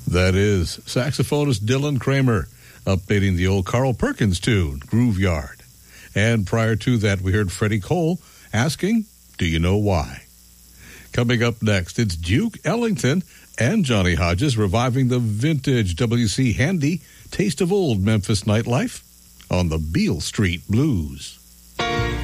That is saxophonist Dylan Kramer updating the old Carl Perkins tune, Grooveyard. And prior to that, we heard Freddie Cole asking, "Do you know why?" Coming up next, it's Duke Ellington and Johnny Hodges reviving the vintage W.C. Handy Taste of Old Memphis Nightlife on the Beale Street Blues.